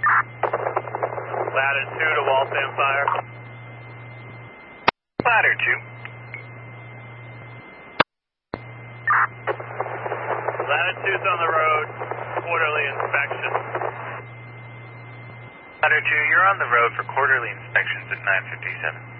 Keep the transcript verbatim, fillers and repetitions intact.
Ladder two to Waltham Fire. Ladder two. Ladder two's on the road, quarterly inspection. Ladder two, you're on the road for quarterly inspections at nine fifty-seven.